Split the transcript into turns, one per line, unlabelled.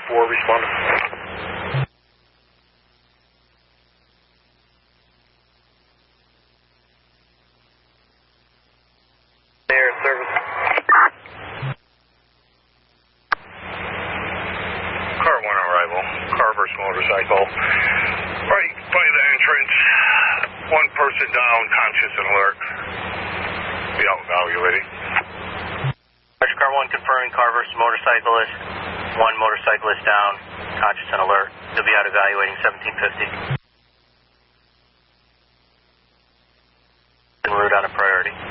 4 responding. Air service.
Car 1 arrival. Car versus motorcycle. Right by the entrance. One person down, conscious and alert. Be out evaluating.
Car 1 confirming car versus motorcyclist. One motorcyclist down, conscious and alert. He'll be out evaluating 1750. En route on a priority.